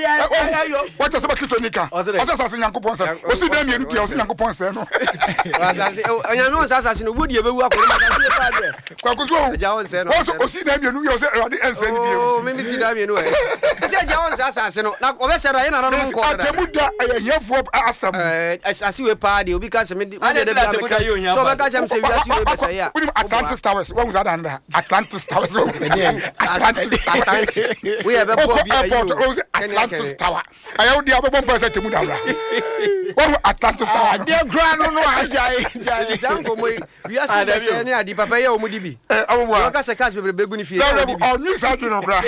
B: What is about Kitonika? Asasi Nyankopon se. O si dem ye no bia o si Nyankopon se no.
D: Asasi anya me asasi no wodi e bewu akoro asasi we pa de.
B: Kwa ko so.
D: Ja one se no.
B: O si dem ye no ye o se Erade ense no bia.
D: Oh, me me si dem ye no e. Se ja one asasi no. Na obe se ra ye na no nko da.
B: Atemu da yefo asam.
D: Eh asasi we pa de obi ka se me de de bia me ka. So be ka jam se wi asasi we be se ya.
B: Atlantis Towers. Atlantis Towers. Atlantis Atlantis.
D: We have a
B: airport Atlantis Tower. I have the other bomb set to Mudabra. What Atlantis Tower? Dear Grand no ajai.
D: Example we are saying any adi papa ya omudibi.
B: Oh wa.
D: Ka se kas be beguni fi.
B: No, new side no bra.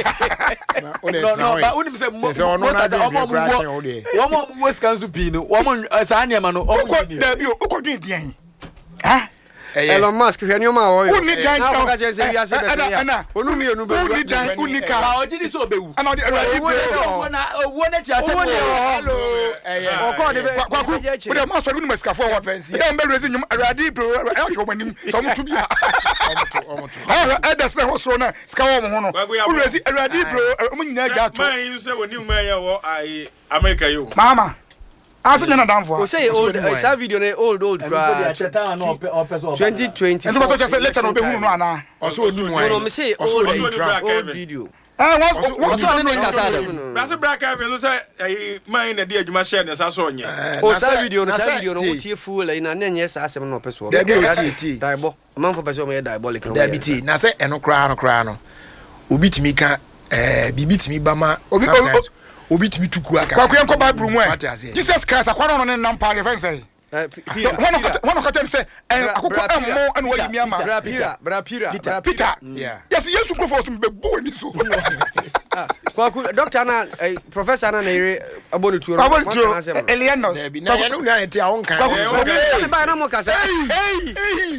C: No, no, but unim say most of the omo omo West Council pi no. Omo sa anema no.
B: Uko da bi uko dwen dian. Ha?
D: Elon Musk hwe nyoma wo yo.
B: Uni dan
D: na ka je se wi ase be ya. Onu mi enu be.
B: Uni dan unika.
C: Ba ojidi so bewu.
B: Ana de Erade
C: wo na wo na chi ate.
D: Hello. Eh. Oko de be.
B: Kwaku. We dey maso uni maskafo wa fancy. Dem be raise nyum Erade bro. E hwo manim. So mo to bia. Omo to. Ah, e da se ho so na ska wo mo ho no. We raise Erade bro. Mo nyina ja to.
A: Man you say woni mu ya wo ai America yo.
B: Mama. Aso nyana danfo.
D: O say old that video na old old cry. twenty twenty.
B: And what just later no be hunu no ana.
F: Oso oni mu ai.
D: No me say old old video.
B: Eh what what
C: on the casada.
A: Brasa Black Kevin so say ai man na de adwuma share na sa so onye.
D: O say video no say video no tie full na na nye sa asem no peso.
F: Da bi ti.
D: Daibo. Man for peso me diabolic no.
F: Da bi ti. Na say eno kra no kra no. Obi timi ka eh bibi timi ba ma obi obi timi tuku aka
B: kwaku enko bible mu e Jesus Christ akwa no ne nam pa re fense eh one of them say akoko ammo and why mi ama
D: bra pira bra pira
B: bra Peter
F: yeah
B: yes yesu krofo so be bu ani so
D: kwaku doctor na professor na na ire abonu tuo
B: abonu Elianos
F: na ya no na ete a won kan
D: kwaku ba na mo kasa
F: hey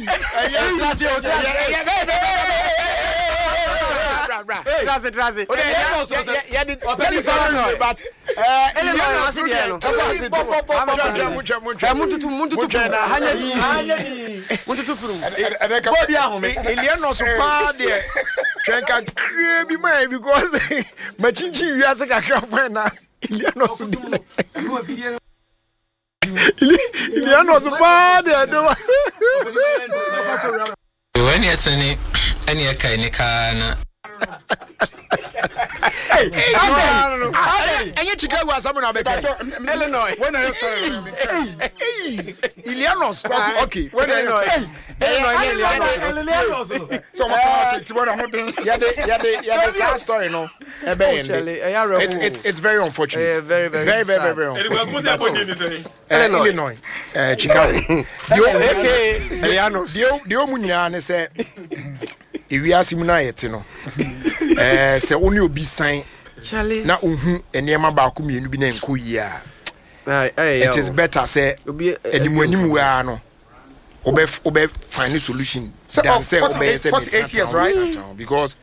D: Traze traze.
F: O de ya di tell us all about eh ele no asi de no. Mucha mucha.
D: Mututu mututu
F: na hanya yi.
C: Hanya yi.
D: Mututu furu.
C: Body ahome.
F: Ele no so pa de. Twenka kre bi mai because machinchi wi ase kakra fa na. Ele no so di. Ele no so pa de do.
G: When you say any kind of kana.
F: Hey, no, no, no. And you Chicago was someone I Illinois. When I say, Ilianos. Okay. When I Illinois. So much to what I'm doing. Yeah, yeah, yeah. The sad story, no. It's it's very unfortunate.
D: Very, very,
F: very, very, very unfortunate. Illinois, Chicago. Ilianos. The the Omunya say. Ewi asimu na yete no eh se woni obi san na ohu enema ba ko mienu bi na enko yi a it is better say enimu enimu a no
E: obe obe find a solution than say obe say
B: forty-eight years, right?
E: Because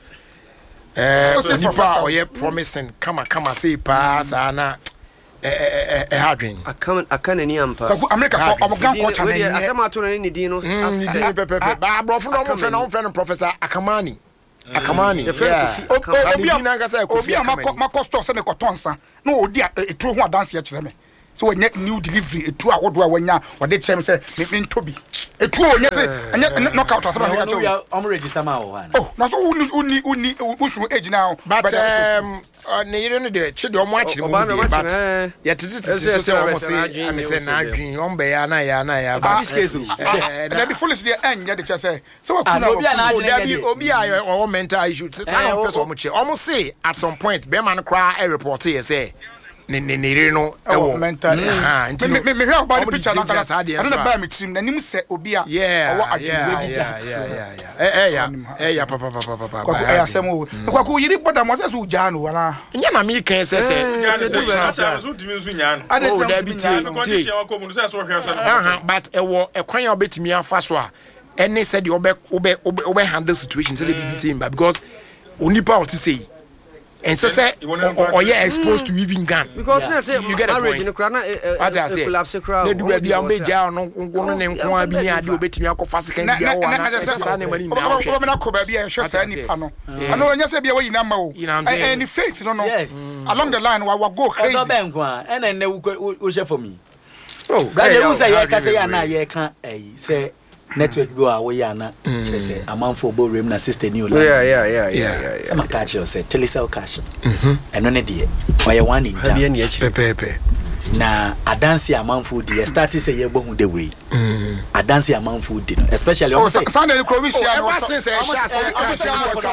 E: uh nipa or promising come come say pass ana eh eh hadwen
D: akan akan ani ampa
B: America for omogan culture na
D: ye asema to na ni din no
E: asem pepe ba brofo no mo friend no friend Professor Akamani Akamani yeah
B: obi a obi a makọ store se me kotonsa na odi etru ho adanse ya kire me so when new delivery etru ahodo a wanya wode chem say me ntobi etru onye say anya knockout asema me ka cho
C: am register ma wo han
B: oh na so uni uni uni usu age now
E: but um ne yire no de chide omo akire mo de but ye tete tete so say omo say am say na adwin ombe ya na ya na ya
B: but this case na be foolish dey enya de say so wa kuna
C: obi na
E: obi obi a o mental issue say na person omo che omo say at some point be man cry a report here say ne ne ne no e wo
B: mental ah me me me hear about the picture na kala I don't know me trim na nim say obi a
E: owo adwin yeah yeah yeah eh eh ya eh ya papa papa papa
B: kwa ya semo kwa ku yiri boda mo say so ja no wala
E: nya na me kan say say
A: so timi nso nya no
E: oh da bi tie tie but e wo e kwan ya obetimi afa so a any said the obe obe obe handle situation say the B B C imba because onipa o ti say and so say or yeah exposed to even gun
D: because na say
E: you get a point
D: in crowd na collapse crowd
E: na duwa bi am be ja no no ne nko a bi ni ade obetimi akofa sekan bi a wa na sa na mani na
B: o me na ko ba bi e hwe sa nipa no ano onya say bi we yina ma o any faith no no along the line wa go crazy
C: o ben kwa e na ne wo she for me oh brother you say you ka say ya na ye kan eh say network go away ya na say amanfo bo rem na sister ni o la
D: yeah yeah yeah yeah
C: sama catch you say telecell cash mhm eno ne de oye one in
E: pepe pepe
C: na adansi amanfo de start say ye bohu de we adansi amanfo de no especially
B: o say sound the provision
E: no say say sha say cash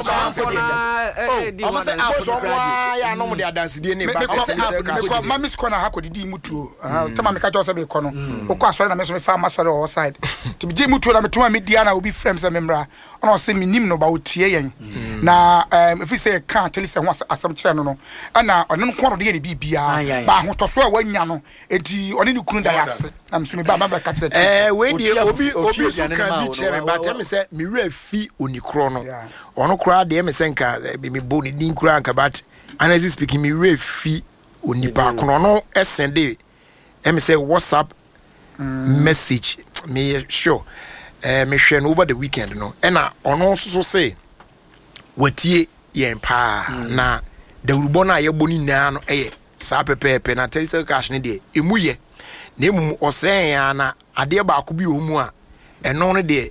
B: oh o say so ya no mo de adansi de ne ba say mami score na hakodi di mutuo tama me ka jo say be ko no o ko asore na me so me fa masore o side to be di mutuo na me tuma me dia na obi frame say memra ona say me nim no ba o tie yen na if we say can tell say ho asam kire no no ana ono no ko ro de bibia ba ho to so a wanya no enti oni ni kunu da yase na msumi ba ba ka kire
E: eh we di obi obi so kan bi kire ba tell me say me re fi onikro no ono kra de me say nka me bo ni din kra nka but honestly speaking me re fi onipa kono no send me say WhatsApp message me sure eh me hwe no over the weekend no e na ono so say watie yen pa na dawrubo na ye boni na no eh sa pepepe na telecell cash ne de emuye na emu osren ya na ade ba ko bi omu a eno no de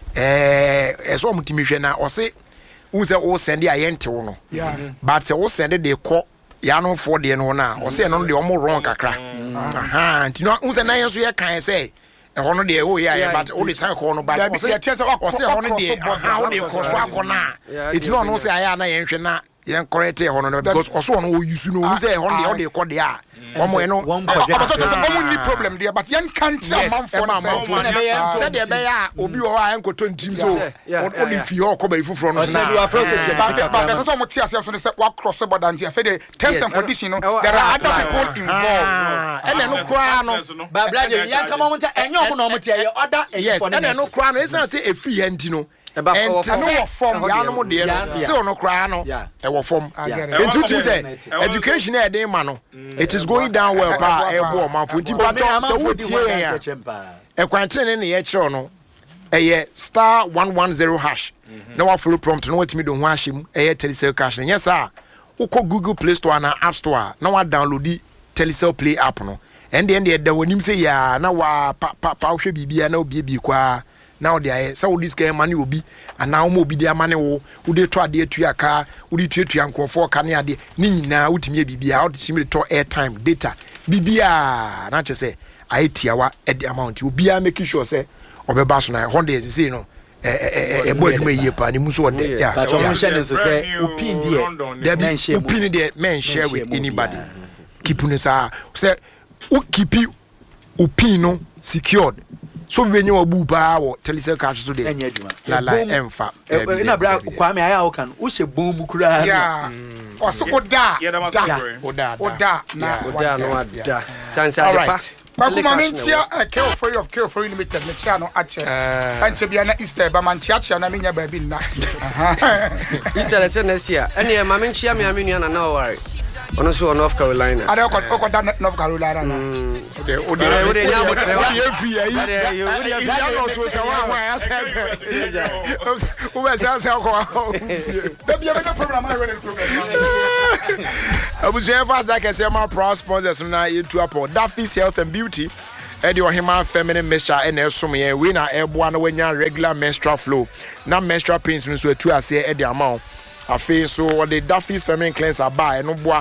E: eh eso mutimi hwe na ose wo se wo send ya yente wo no but se wo send de ko ya no for de no na ose eno no de omo ron kakra aha ntino wo se na yen so ye kan se e hono de wo ya but wo de san ko no but ose ose hono de aha wo de ko so akona etino no se aya na yen hwe na yen correct e hono because also ono wo use no wo say hono de wo de ko de a omo eno
B: but so omo ni problem there but yen can't am for
E: say de be ya obi wo a yen ko twenty so o de fi ho ko ba ifufro no na
B: but so omo ti ase so say wa cross border and fe the terms and conditions no there are other people involved
E: and no kra no
C: ba brother yen come on enyo omo no omo ti e other
E: yes and no kra no e say e free enti no and no form ya no de no still no cry no e wo form into to say education e dey ma no it is going down well pa e bo ma fo ntim pa so wo tie ya e kwantre ne ye kire no e ye star one one zero hash na wa follow prompt no watimi do ho ahyem e ye telecell cash ne yes a wo ko Google Play Store na App Store na wa download di telecell Play app no and then the wonim say ya na wa pa pa hwe bibia na obi bi kwa now there say wo this game money obi and now mo obi dey money wo wo dey to ade atu aka wo dey tuatu ankofo ka ne ade ni nyina wotimi bibia wo timi to airtime data bibia na che say ai tiawa e the amount obi a make sure say obeba so na one day say no eh eh boy dum yie pa ni muso wo dey
C: yeah but you mention say opin there
E: there be opin there men share with anybody keep no say say wo keep opin no secured so we nyo obu ba wo telecell cash so de la la emfa
C: na bra kwa me aya wo kan wo she bombu kura
B: yeah o so oda
A: yeah da
E: oda
B: oda
D: na oda no ada sansa de pa
B: Baku Maminchia, a care free of care for limited, Michiano, Ache, and Chibiana Easter, but Manchiacha, and Aminia Babina.
D: Easter, I said, Nessia, and yeah, Maminchia, Maminian, and no worry. On also North Carolina.
B: I don't got North Carolina.
D: The
E: I was very fast like I said, my proud sponsors now into Apple Duffy's Health and Beauty. Eddie Ohima feminine mixture and elsome we na airborne when you regular menstrual flow. Now menstrual pains means we two are say Eddie amount. I feel so the Duffy's feminine cleanser buy no boy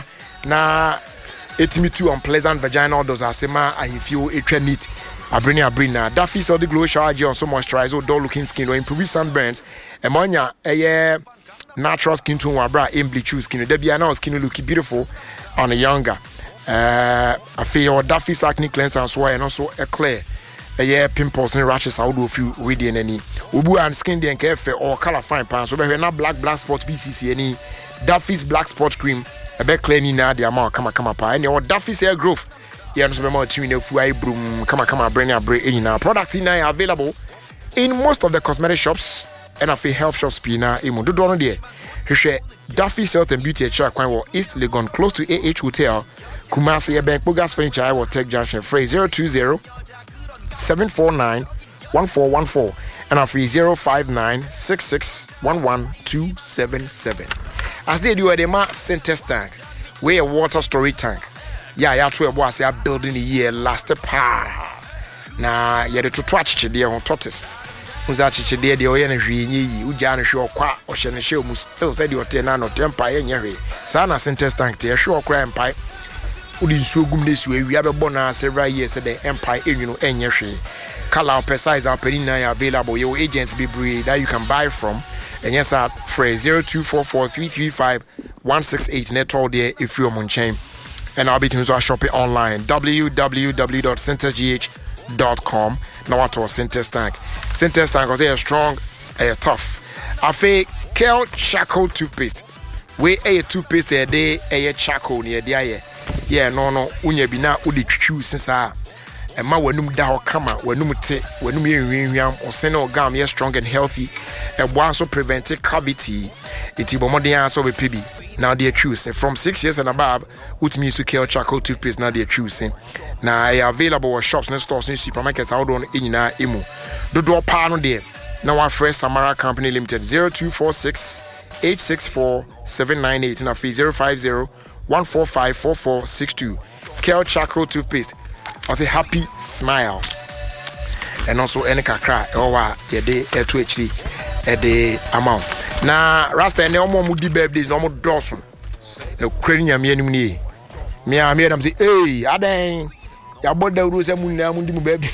E: na etimi too unpleasant vaginal odors asema I feel it trend it. I bring you bring now. Duffy's all the glow shower gel so moisturize or dull looking skin or improve sunburns. Emonya a natural skin tone wa bra in bleach skin. There be now skin look beautiful on a younger. Uh, I feel Duffy's acne cleanser and so and also a clear. A year pimples and rashes out of you reading any. Ubu and skin and careful or color fine pants. So we not black black spot B C C any. Duffy's black spot cream. A bit cleaning now the amount come come pa. And your Duffy's hair growth. Yeah, no more tune if I broom come come bring a break in our products in are available in most of the cosmetic shops and a health shops. Pina in do don't there. Duffy's Health and Beauty at Chakwan East Legon close to A H Hotel. Kumasi Bank Bogas Furniture or Tech Junction Free zero two zero seven four nine one four one four and a free zero five nine six six one one two seven seven. As they do at the Mark Center tank, where a water storage tank. Yeah, yeah, to a was a building a year last pa. Na yeah, the to twatch there on tortoise. Muzachi there the oil and ye, Ujana show qua or Shan show must still said your ten or temper and yerry. Sana Center tank, tear show crime pipe. Udin so gum this way, we have a bonus several years at the Empire, you know, and yerry. Color precise our penina available, your agents be breed that you can buy from. And yes, at phrase zero two four four three three five one six eight net all there if you're on chain. And I'll be to our shopping online w w w dot center g h dot com. Now what was Center Tank? Center Tank was a strong, a tough. I fake Kel charcoal toothpaste. We a toothpaste a day, a charcoal near the eye. Yeah, no, no, unya bina udi chew since I. And my wenum da kama wenum te wenum yam or seno gam yes strong and healthy and one so prevented cavity it ibomodian so be pb now they are choosing from six years and above which means to kill charcoal toothpaste now they are choosing now available at shops and stores in supermarkets out on in na imu do do pano there now our fresh Samara Company Limited zero two four six eight six four seven nine eight and a fee zero five zero one four five four four six two Kel charcoal toothpaste. I say happy smile and also any kakra or your day at two H D at the amount. Now, Rasta and no more moody birthdays, no more Dawson. No cranium, me and me. Me, I made them say, hey, I dang, your body was a moon, I'm baby.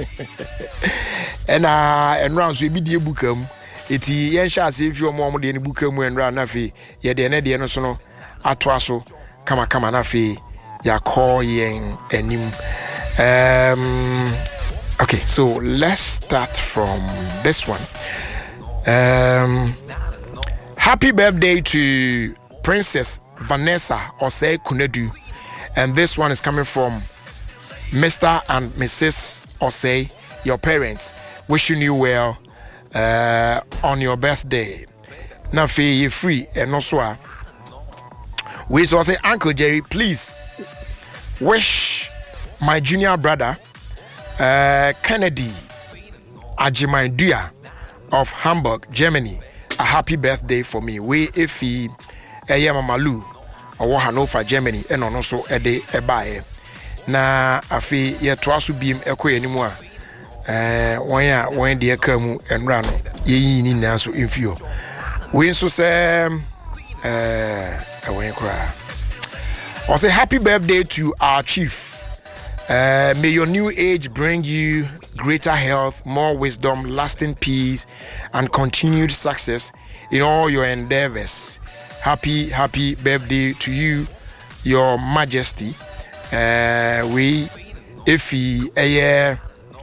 E: And uh, and rounds will be the bookum. It's yen shall see if your mom didn't bookum when round naffy, yet the end of no atwaso, come a come a naffy, ya call yen and him. Um, okay, so let's start from this one. Um, happy birthday to Princess Vanessa Osei Kunedu, and this one is coming from Mister and Missus Osei, your parents, wishing you well uh, on your birthday. Now, feel you free and also we so say Uncle Jerry, please wish my junior brother, uh, Kennedy Ajimanduya of Hamburg, Germany, a happy birthday for me. We, if he, a Yamamalu, or Hannover, Germany, and also a day a buy. Na, a fee, yet twice to beam a quay anymore. Uh, one year, one dear Kermu and run, ye in Nasu in few. We so say, uh, I won't cry. I say happy birthday to our chief. Uh, may your new age bring you greater health, more wisdom, lasting peace, and continued success in all your endeavors. Happy, happy birthday to you, Your Majesty. Uh, we, if he, a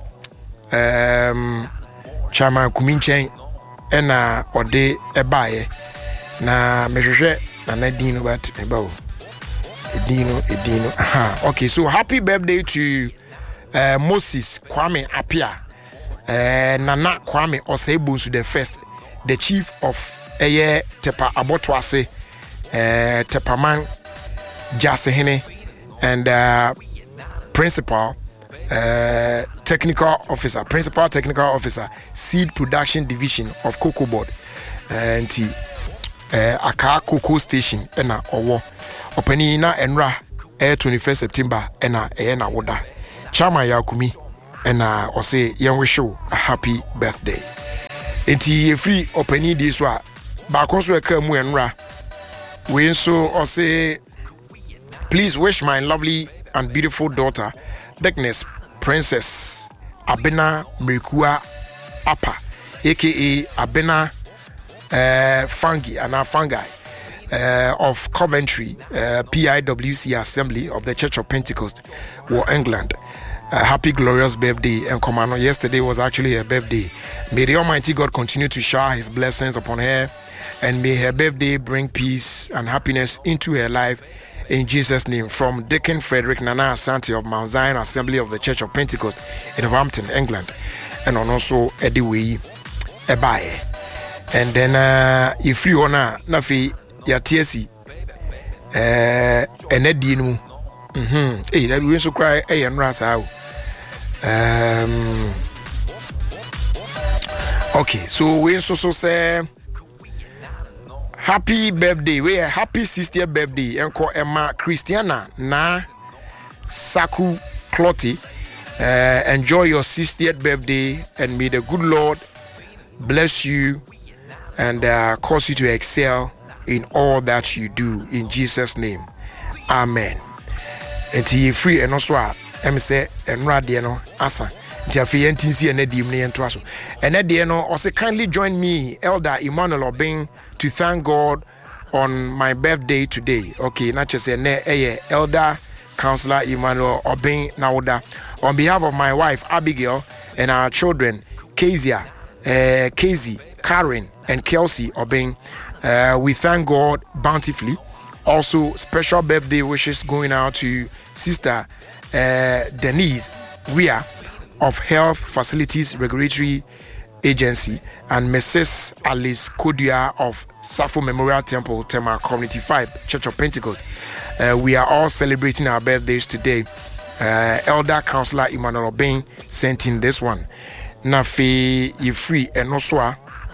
E: um, Chama Kuminchen, and uh, or de a buyer. Na measure, and I didn't know about Edino, Edino. Aha. Okay, so happy birthday to uh, Moses Kwame Appiah, uh, Nana Kwame Osei-Bonsu the first, the chief of Eye Tepa Abotwase, uh, Tepaman Jasehene, and uh, principal uh, technical officer, principal technical officer, seed production division of Cocoa Board, and uh, Aka Cocoa Station, and Owo, Openina Enra, air twenty-first September, and Ena Woda, Chama Yakumi, and uh, or say young wish you a happy birthday. And he free opening this one, but also a come Enra. We so or say, please wish my lovely and beautiful daughter, Dickness Princess Abena Mrikua Apa, aka Abena uh, Fungi and Fungi uh, of Coventry, uh, P I W C Assembly of the Church of Pentecost, War England. Uh, happy glorious birthday, and Commando. Yesterday was actually her birthday. May the Almighty God continue to shower His blessings upon her, and may her birthday bring peace and happiness into her life. In Jesus' name, from Deacon Frederick Nana Asante of Mount Zion Assembly of the Church of Pentecost in Northampton, England, and on also Eddie Way Ebaye. And then, uh, if you wanna, Nafi Yatiesi, uh, and Eddie, mm-hmm. Hey, that we also cry, hey, and Rasa. Um, okay, so we also so say. Happy birthday, we are happy sixtieth birthday. Enko Emma Christiana na Saku Clotty. Uh, enjoy your sixtieth birthday, and may the good Lord bless you and uh, cause you to excel in all that you do. In Jesus' name, Amen. And to free and also, I'm say and radiano asa. And at the end, also kindly join me, Elder Emmanuel Obeng, to thank God on my birthday today. Okay, not just say Elder Counselor Emmanuel Obeng Nauda, on behalf of my wife Abigail and our children Kezia, uh, Casey, Karen, and Kelsey Obeng. Uh, we thank God bountifully. Also, special birthday wishes going out to Sister uh, Denise Ria of Health Facilities Regulatory Agency, and Missus Alice Kodia of Safo Memorial Temple, Tema Community five, Church of Pentecost. Uh, we are all celebrating our birthdays today. Uh, Elder Counselor Emmanuel Obeng sent in this one. Nafi Yifri and Noswa.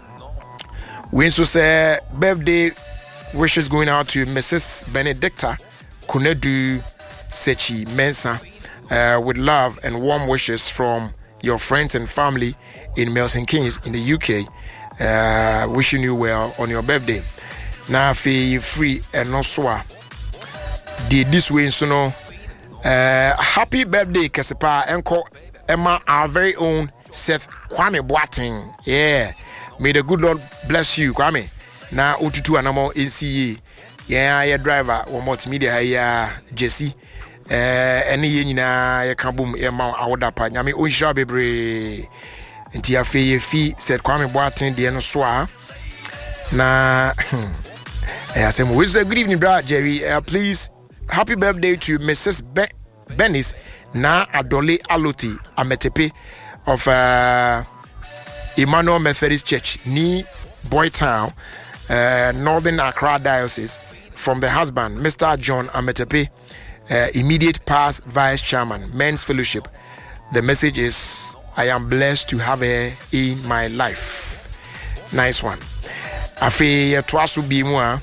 E: We also say birthday wishes going out to Missus Benedicta Kunedu Sechi Mensa. Uh, with love and warm wishes from your friends and family in Milton Keynes in the U K. Uh, wishing you well on your birthday. Now, feel free and no swa. Did this way, so no. Uh, happy birthday, Kesepa Enko Emma, our very own Seth Kwame Boateng. Yeah, may the good Lord bless you, Kwame. Now, Ututu Anamo N C A. Yeah, your driver, one multimedia, yeah, Jesse. Eh ene ye nyina ye ka bom ye ma awoda pa nyame onhira bebre nti afi ye fi said Kwame Boateng de no so a na eh asem we say good evening brother Jerry, uh, please happy birthday to Missus Be- Benis na Adole Aloti Ametepe of uh, Emmanuel Methodist Church ni Boytown, uh, Northern Accra Diocese, from the husband Mister John Ametepe, Uh, immediate past vice chairman, Men's Fellowship. The message is, I am blessed to have her in my life. Nice one. Afi twasu bi mu a.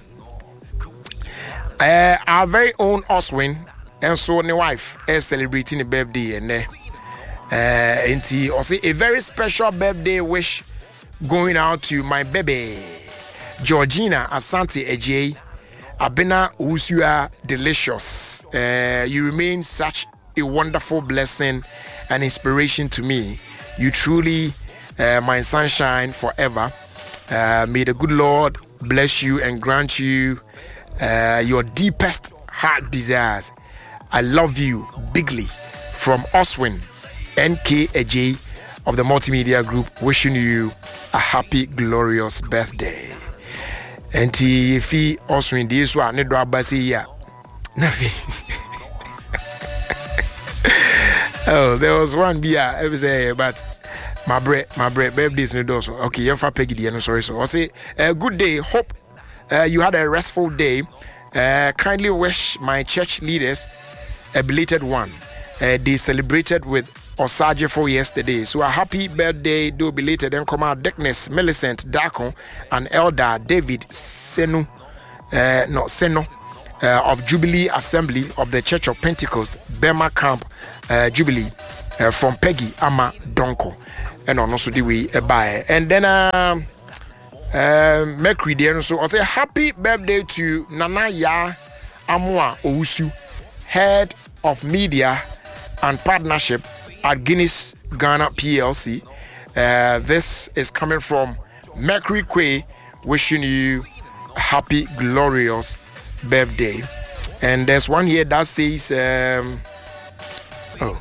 E: Uh, our very own Oswin and so the wife is celebrating a birthday and uh, and he also a very special birthday wish going out to my baby Georgina Asante Ejay. Abena Usua delicious. Uh, you remain such a wonderful blessing and inspiration to me. You truly, uh, my sunshine forever. Uh, may the good Lord bless you and grant you uh, your deepest heart desires. I love you bigly. From Oswin N K Ejay of the Multimedia Group, wishing you a happy, glorious birthday. And if he also in this one, Nedra Basia, Nafi. Oh, there was one beer every day, but my bread, my bread, birthday's no doors. Okay, you're for Peggy, no sorry. So I'll say, uh, good day. Hope uh, you had a restful day. Uh, kindly wish my church leaders a belated one. Uh, they celebrated with Osajefo yesterday. So a happy birthday, do belated, and come out Dickness, Millicent, Dako, and Elder David Senu, uh, no, Seno, uh, of Jubilee Assembly of the Church of Pentecost, Bema Camp, uh, Jubilee, uh, from Peggy Ama Donko. And also the way uh, by. And then, uh, uh, Mercury, there, so I say happy birthday to Nana Ya Amwa Owusu, head of media and partnership at Guinness Ghana P L C. Uh, this is coming from Mercury Quay, wishing you a happy, glorious birthday. And there's one here that says, um, oh,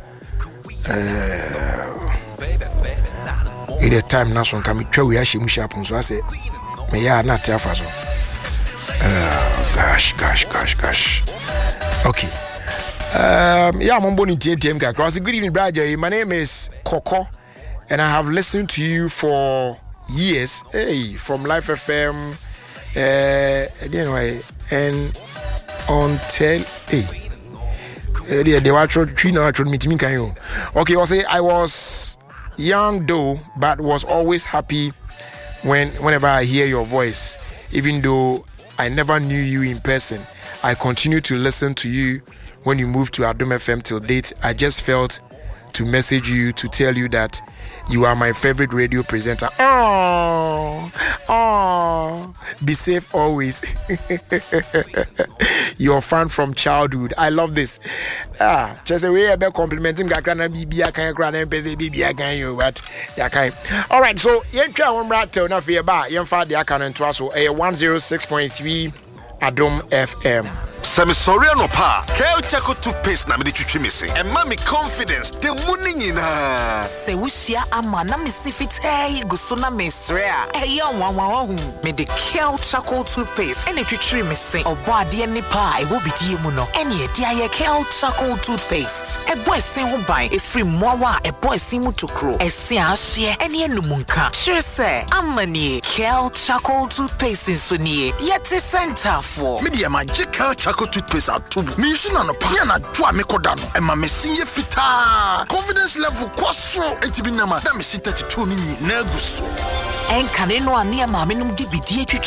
E: uh, at the time, Nason can be true. We actually happen. So I say, may I not tell us? Uh, gosh, gosh, gosh, gosh. Okay. Um, yeah, I'm on Bonnie T M Cross. Good evening, Brother. My name is Coco, and I have listened to you for years. Hey, from Life F M, uh, anyway, and until hey, they they were three now. Meeting can you? Okay, I'll say I was young though, but was always happy when whenever I hear your voice, even though I never knew you in person. I continue to listen to you. When you moved to Adom F M till date, I just felt to message you to tell you that you are my favorite radio presenter. Oh, oh, be safe always. You're a fan from childhood. I love this. Ah, just a way about complimenting Gakrana B B. I can't grant M P C B B. I can't you, but yeah, can't. All right, so you try one rat to enough here, but you find the account to us a one zero six point three Adom F M.
H: Sami sorry no pa. Kale Chaco toothpaste na me twitwi me se. And mommy confidence the money nyina.
I: Se wushia ama na me sifite guso na mesre a. E yo wan wan hu. Me de Kale Chaco toothpaste ene twitwi me se. Obo ade ni pa e wo bidie mu no. Ene e dia ye Kale Chaco toothpaste. E boy sen ho ban e free mowa e boy sen mu tokro. E se ahye ene enumunka. Sure say amani Kale Chaco toothpaste so nie. Yeti center for.
H: Me dia magical Chaco toothpaste at tubu. Me use na no pa na dwa me koda no. E ma me sinye fita. Confidence level kwaso entibi na ma. Na me sin thirty-two ni na guso.
I: En kane no ane ma me num di bidie